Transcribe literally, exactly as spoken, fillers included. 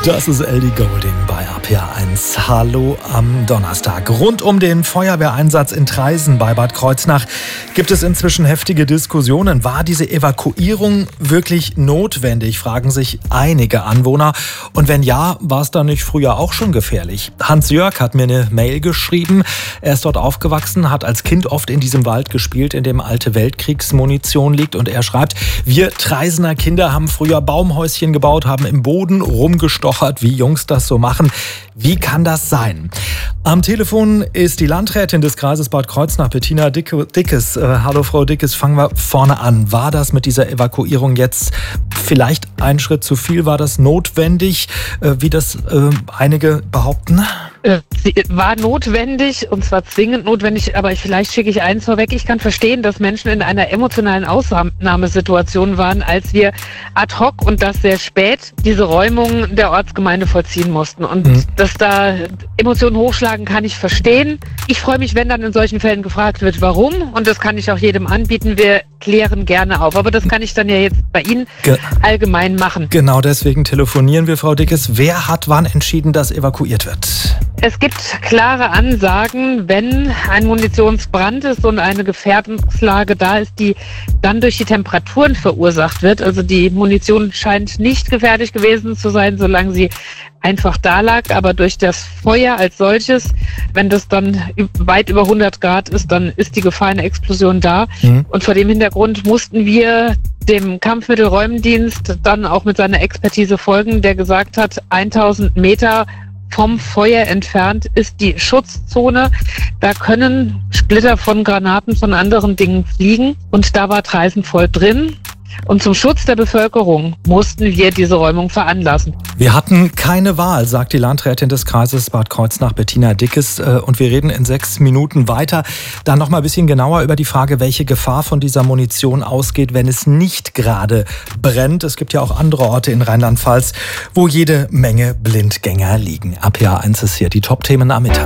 Das ist Ellie Goulding bei A P A eins. Hallo am Donnerstag. Rund um den Feuerwehreinsatz in Traisen bei Bad Kreuznach gibt es inzwischen heftige Diskussionen. War diese Evakuierung wirklich notwendig, fragen sich einige Anwohner. Und wenn ja, war es da nicht früher auch schon gefährlich? Hans-Jörg hat mir eine Mail geschrieben. Er ist dort aufgewachsen, hat als Kind oft in diesem Wald gespielt, in dem alte Weltkriegsmunition liegt. Und er schreibt, wir Treisener Kinder haben früher Baumhäuschen gebaut, haben im Boden rumgestochen, wie Jungs das so machen. Wie kann das sein? Am Telefon ist die Landrätin des Kreises Bad Kreuznach, Bettina Dickes. Äh, hallo Frau Dickes, fangen wir vorne an. War das mit dieser Evakuierung jetzt vielleicht ein Schritt zu viel? War das notwendig, äh, wie das äh, einige behaupten? Sie war notwendig, und zwar zwingend notwendig, aber vielleicht schicke ich eins vorweg. Ich kann verstehen, dass Menschen in einer emotionalen Ausnahmesituation waren, als wir ad hoc und das sehr spät diese Räumung der Ortsgemeinde vollziehen mussten. Und mhm. dass da Emotionen hochschlagen, kann ich verstehen. Ich freue mich, wenn dann in solchen Fällen gefragt wird, warum. Und das kann ich auch jedem anbieten. Wir klären gerne auf. Aber das kann ich dann ja jetzt bei Ihnen Ge- allgemein machen. Genau deswegen telefonieren wir, Frau Dickes. Wer hat wann entschieden, dass evakuiert wird? Es gibt klare Ansagen, wenn ein Munitionsbrand ist und eine Gefährdungslage da ist, die dann durch die Temperaturen verursacht wird. Also die Munition scheint nicht gefährlich gewesen zu sein, solange sie einfach da lag. Aber durch das Feuer als solches, wenn das dann weit über hundert Grad ist, dann ist die Gefahr einer Explosion da. Mhm. Und vor dem Hintergrund mussten wir dem Kampfmittelräumdienst dann auch mit seiner Expertise folgen, der gesagt hat, tausend Meter vom Feuer entfernt ist die Schutzzone. Da können Splitter von Granaten, von anderen Dingen fliegen. Und da war Traisen voll drin. Und zum Schutz der Bevölkerung mussten wir diese Räumung veranlassen. Wir hatten keine Wahl, sagt die Landrätin des Kreises Bad Kreuznach, Bettina Dickes. Und wir reden in sechs Minuten weiter. Dann noch mal ein bisschen genauer über die Frage, welche Gefahr von dieser Munition ausgeht, wenn es nicht gerade brennt. Es gibt ja auch andere Orte in Rheinland-Pfalz, wo jede Menge Blindgänger liegen. A P A eins ist hier, die Top-Themen am Mittag.